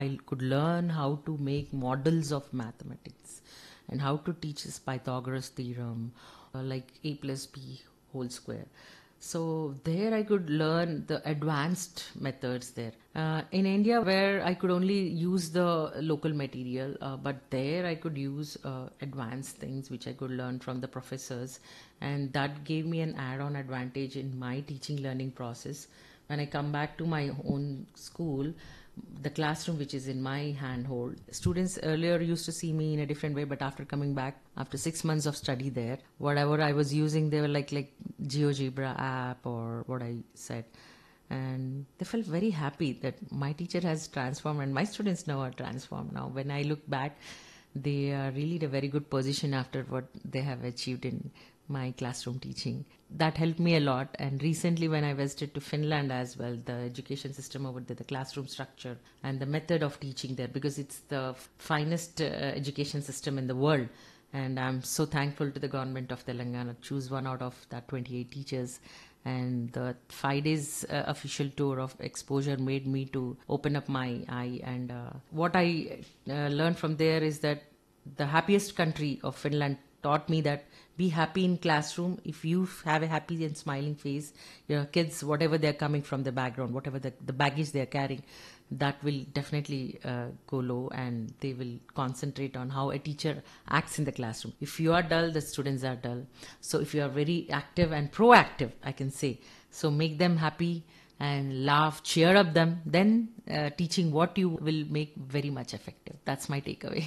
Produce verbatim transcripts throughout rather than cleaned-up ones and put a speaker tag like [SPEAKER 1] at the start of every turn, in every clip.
[SPEAKER 1] I could learn how to make models of mathematics and how to teach this Pythagoras theorem, uh, like a plus b whole square. So there I could learn the advanced methods there. Uh, in India, where I could only use the local material, uh, but there I could use uh, advanced things which I could learn from the professors, and that gave me an add-on advantage in my teaching learning process. When I come back to my own school, the classroom which is in my handhold, students earlier used to see me in a different way, but after coming back after six months of study there, whatever I was using, they were like like GeoGebra app or what I said, and they felt very happy that my teacher has transformed and my students now are transformed. Now when I look back, they are really in a very good position after what they have achieved in my classroom teaching. That helped me a lot. And recently when I visited to Finland as well, the education system over there, the classroom structure and the method of teaching there, because it's the finest uh, education system in the world. And I'm so thankful to the government of Telangana to choose one out of that twenty-eight teachers. And the five days uh, official tour of exposure made me to open up my eye. And uh, what I uh, learned from there is that the happiest country of Finland taught me that be happy in classroom. If you have a happy and smiling face, your kids, whatever they're coming from the background, whatever the, the baggage they're carrying, that will definitely uh, go low, and they will concentrate on how a teacher acts in the classroom. If you are dull, the students are dull. So if you are very active and proactive, I can say, so make them happy and laugh, cheer up them, then uh, teaching what you will make very much effective. That's my takeaway.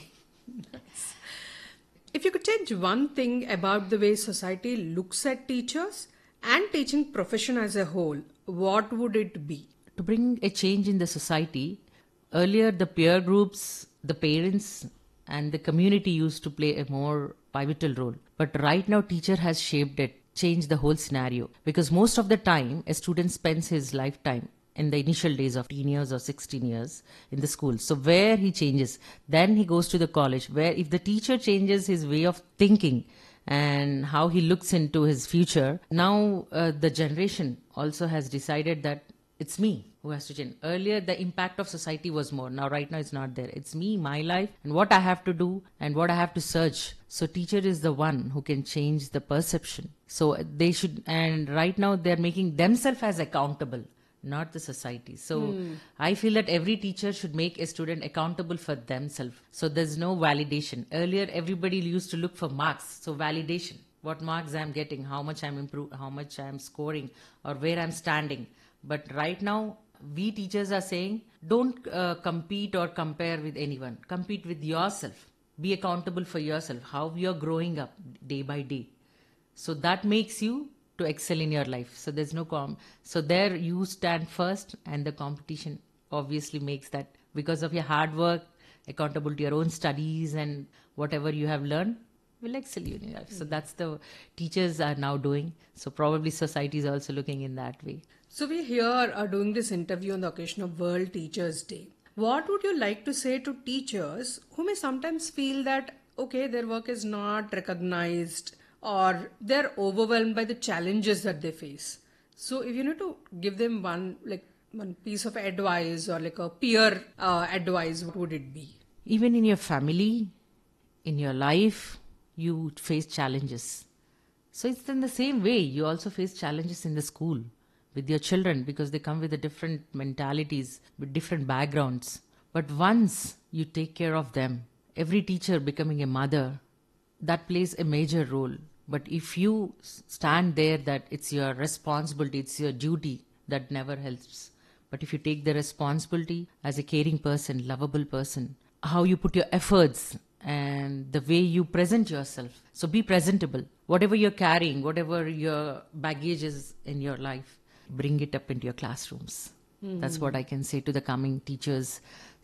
[SPEAKER 2] If you could change one thing about the way society looks at teachers and teaching profession as a whole, what would it be?
[SPEAKER 1] To bring a change in the society, earlier the peer groups, the parents and the community used to play a more pivotal role. But right now teacher has shaped it, changed the whole scenario. Because most of the time a student spends his lifetime in the initial days of teen years or sixteen years in the school. So where he changes, then he goes to the college, where if the teacher changes his way of thinking and how he looks into his future, now uh, the generation also has decided that it's me who has to change. Earlier, the impact of society was more. Now, right now, it's not there. It's me, my life, and what I have to do and what I have to search. So teacher is the one who can change the perception. So they should, and right now, they're making themselves as accountable, not the society. So hmm. I feel that every teacher should make a student accountable for themselves. So there's no validation. Earlier, everybody used to look for marks. So validation, what marks I'm getting, how much I'm improving, how much I'm scoring, or where I'm standing. But right now, we teachers are saying, don't uh, compete or compare with anyone. Compete with yourself. Be accountable for yourself, how you're growing up day by day. So that makes you to excel in your life. So there's no com. So there you stand first, and the competition obviously makes that because of your hard work, accountable to your own studies and whatever you have learned will excel you in your life. So that's the teachers are now doing. So probably society is also looking in that way.
[SPEAKER 2] So we here are doing this interview on the occasion of World Teachers Day. What would you like to say to teachers who may sometimes feel that, okay, their work is not recognized or they're overwhelmed by the challenges that they face? So if you need to give them one like one piece of advice or like a peer uh, advice, what would it be?
[SPEAKER 1] Even in your family, in your life, you face challenges. So it's in the same way, you also face challenges in the school with your children because they come with a different mentalities, with different backgrounds. But once you take care of them, every teacher becoming a mother, that plays a major role. But if you stand there that it's your responsibility, it's your duty, that never helps. But if you take the responsibility as a caring person, lovable person, how you put your efforts and the way you present yourself. So be presentable. Whatever you're carrying, whatever your baggage is in your life, bring it up into your classrooms. Mm-hmm. That's what I can say to the coming teachers.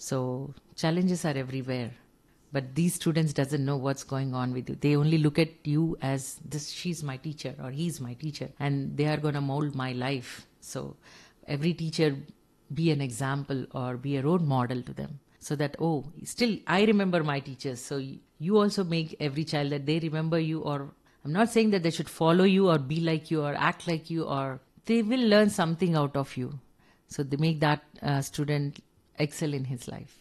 [SPEAKER 1] So challenges are everywhere. But these students doesn't know what's going on with you. They only look at you as this. She's my teacher or he's my teacher, and they are going to mold my life. So every teacher be an example or be a role model to them, so that oh, still I remember my teachers. So you also make every child that they remember you. Or I'm not saying that they should follow you or be like you or act like you, or they will learn something out of you. So they make that uh, student excel in his life.